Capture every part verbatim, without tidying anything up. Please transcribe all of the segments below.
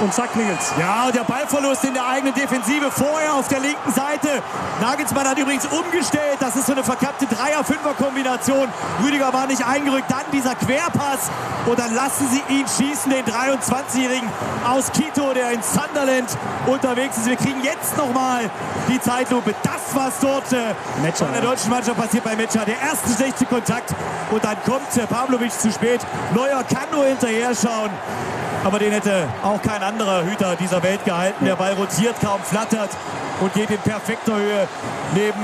Und zack, klingelt's. Ja, und der Ballverlust in der eigenen Defensive vorher auf der linken Seite. Nagelsmann hat übrigens umgestellt. Das ist so eine verkappte Dreier-Fünfer-Kombination. Rüdiger war nicht eingerückt. Dann dieser Querpass. Und dann lassen sie ihn schießen, den dreiundzwanzigjährigen aus Quito, der in Sunderland unterwegs ist. Wir kriegen jetzt nochmal die Zeitlupe. Das, was dort äh, Metscher, von der deutschen Mannschaft passiert bei Metscher. Der erste schlechte Kontakt. Und dann kommt äh, Pavlovic zu spät. Neuer kann nur hinterher schauen. Aber den hätte auch kein anderer Hüter dieser Welt gehalten. Der Ball rotiert, kaum flattert und geht in perfekter Höhe neben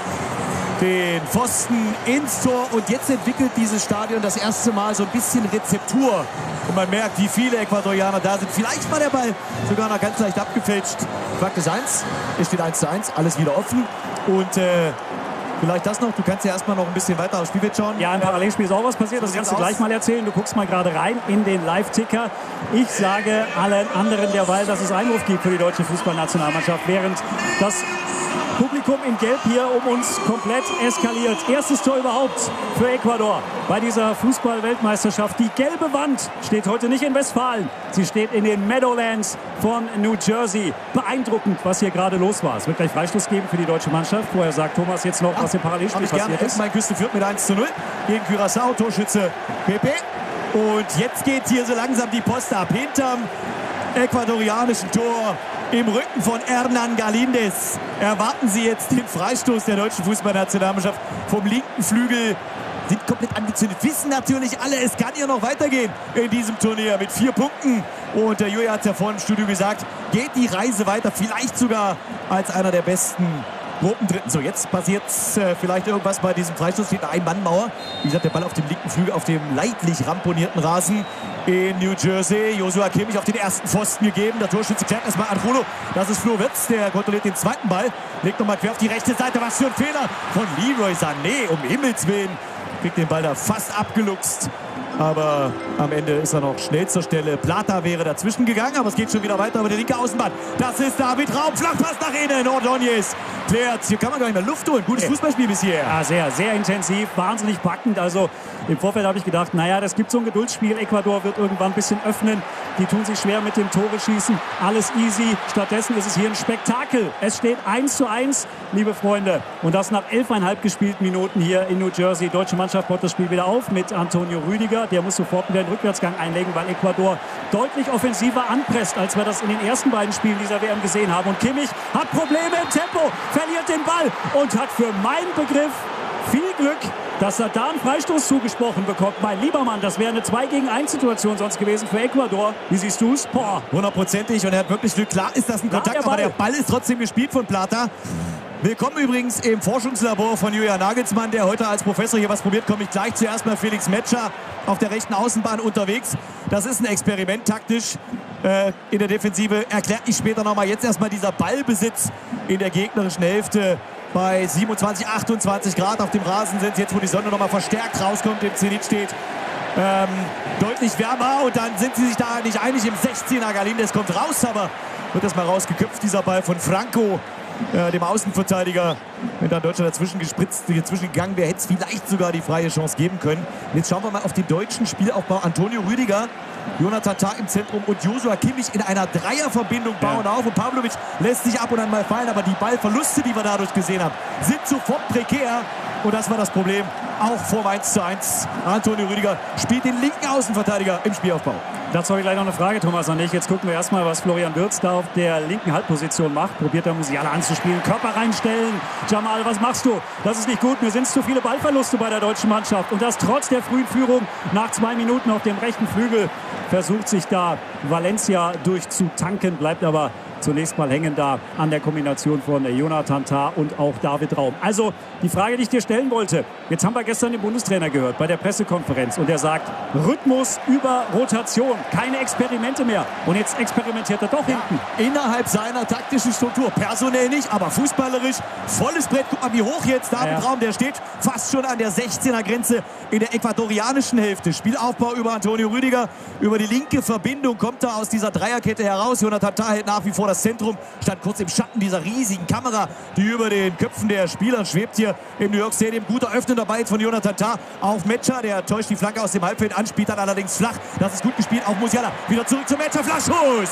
den Pfosten ins Tor. Und jetzt entwickelt dieses Stadion das erste Mal so ein bisschen Rezeptur. Und man merkt, wie viele Ecuadorianer da sind. Vielleicht war der Ball sogar noch ganz leicht abgefälscht. Fakt ist eins, es steht eins zu eins, alles wieder offen. Und äh, vielleicht das noch, du kannst ja erstmal noch ein bisschen weiter aufs Spielfeld schauen. Ja, im Parallelspiel ist auch was passiert, das kannst du gleich mal erzählen. Du guckst mal gerade rein in den Live-Ticker. Ich sage allen anderen derweil, dass es Einwurf gibt für die deutsche Fußballnationalmannschaft, während das Publikum in Gelb hier um uns komplett eskaliert. Erstes Tor überhaupt für Ecuador bei dieser Fußball-Weltmeisterschaft. Die gelbe Wand steht heute nicht in Westfalen. Sie steht in den Meadowlands von New Jersey. Beeindruckend, was hier gerade los war. Es wird gleich Freistoß geben für die deutsche Mannschaft. Vorher sagt Thomas jetzt noch, was im Parallelspiel passiert ist. Mein Küste führt mit eins zu null gegen Curaçao. Torschütze Pepe. Und jetzt geht hier so langsam die Post ab. Hinterm ecuadorianischen Tor im Rücken von Hernan Galíndez erwarten sie jetzt den Freistoß der deutschen Fußballnationalmannschaft vom linken Flügel. Sind komplett angezündet, wissen natürlich alle, es kann ja noch weitergehen in diesem Turnier mit vier Punkten. Und der Julia hat es ja vorhin im Studio gesagt, geht die Reise weiter, vielleicht sogar als einer der besten Gruppendritten. So, jetzt passiert äh, vielleicht irgendwas bei diesem Freistoß. Steht eine Ein-Mann-Mauer. Wie gesagt, der Ball auf dem linken Flügel, auf dem leidlich ramponierten Rasen in New Jersey. Joshua Kimmich auf den ersten Pfosten gegeben. Der Torschütze klärt erstmal an Bruno. Das ist Flo Wirtz, der kontrolliert den zweiten Ball. Legt nochmal quer auf die rechte Seite. Was für ein Fehler von Leroy Sané. Um Himmels Willen. Kriegt den Ball da fast abgeluchst. Aber am Ende ist er noch schnell zur Stelle. Plata wäre dazwischen gegangen, aber es geht schon wieder weiter über die linke Außenbahn. Das ist David Raum. Flachpass nach innen. Ordóñez klärt. Hier kann man gar nicht mehr Luft holen. Gutes Fußballspiel bis hierher. Ja, sehr, sehr intensiv. Wahnsinnig packend. Also im Vorfeld habe ich gedacht, naja, das gibt so ein Geduldsspiel. Ecuador wird irgendwann ein bisschen öffnen. Die tun sich schwer mit dem Tore schießen. Alles easy. Stattdessen ist es hier ein Spektakel. Es steht eins zu eins, liebe Freunde. Und das nach elfeinhalb gespielten Minuten hier in New Jersey. Die deutsche Mannschaft baut das Spiel wieder auf mit Antonio Rüdiger. Der muss sofort wieder den Rückwärtsgang einlegen, weil Ecuador deutlich offensiver anpresst, als wir das in den ersten beiden Spielen dieser W M gesehen haben. Und Kimmich hat Probleme im Tempo, verliert den Ball und hat für meinen Begriff viel Glück, dass er da einen Freistoß zugesprochen bekommt. Mein lieber Mann, das wäre eine zwei gegen eins Situation sonst gewesen für Ecuador. Wie siehst du es? Hundertprozentig, und er hat wirklich Glück. Klar ist das ein Kontakt, der aber der Ball ist trotzdem gespielt von Plata. Willkommen übrigens im Forschungslabor von Julian Nagelsmann, der heute als Professor hier was probiert. Komme ich gleich zuerst mal Felix Metscher auf der rechten Außenbahn unterwegs. Das ist ein Experiment taktisch äh, in der Defensive. Erklärt ich später nochmal. Jetzt erstmal dieser Ballbesitz in der gegnerischen Hälfte bei siebenundzwanzig, achtundzwanzig Grad auf dem Rasen sind. Jetzt, wo die Sonne nochmal verstärkt rauskommt, im Zenit steht. Ähm, deutlich wärmer, und dann sind sie sich da nicht einig im sechzehner. Galíndez kommt raus, aber wird das mal rausgeköpft, dieser Ball von Franco. Äh, dem Außenverteidiger, wenn da Deutschland dazwischen gespritzt, dazwischen gegangen wäre, hätte es vielleicht sogar die freie Chance geben können. Jetzt schauen wir mal auf den deutschen Spielaufbau. Antonio Rüdiger, Jonathan Tah im Zentrum und Joshua Kimmich in einer Dreierverbindung bauen ja auf. Und Pavlovic lässt sich ab und an mal fallen, aber die Ballverluste, die wir dadurch gesehen haben, sind sofort prekär. Und das war das Problem, auch vor eins zu eins. Antonio Rüdiger spielt den linken Außenverteidiger im Spielaufbau. Dazu habe ich gleich noch eine Frage, Thomas, an dich. Jetzt gucken wir erstmal, was Florian Wirtz da auf der linken Halbposition macht. Probiert er Musiala anzuspielen, Körper reinstellen. Jamal, was machst du? Das ist nicht gut. Mir sind zu viele Ballverluste bei der deutschen Mannschaft. Und das trotz der frühen Führung nach zwei Minuten auf dem rechten Flügel. Versucht sich da Valencia durchzutanken, bleibt aber zunächst mal hängen da an der Kombination von Jonathan Tah und auch David Raum. Also die Frage, die ich dir stellen wollte. Jetzt haben wir gestern den Bundestrainer gehört bei der Pressekonferenz, und er sagt, Rhythmus über Rotation, keine Experimente mehr. Und jetzt experimentiert er doch hinten. Ja, innerhalb seiner taktischen Struktur. Personell nicht, aber fußballerisch. Volles Brett. Guck mal, wie hoch jetzt David ja. Raum, der steht fast schon an der sechzehner Grenze in der ecuadorianischen Hälfte. Spielaufbau über Antonio Rüdiger, über die linke Verbindung kommt er aus dieser Dreierkette heraus. Jonathan Tah hält nach wie vor das Zentrum, stand kurz im Schatten dieser riesigen Kamera, die über den Köpfen der Spieler schwebt hier im New York Stadium. Guter Öffner dabei jetzt von Jonathan Tah auf Metscher, der täuscht die Flanke aus dem Halbfeld an, spielt dann allerdings flach. Das ist gut gespielt auf Musiala. Wieder zurück zum Metscher, Flachschuss!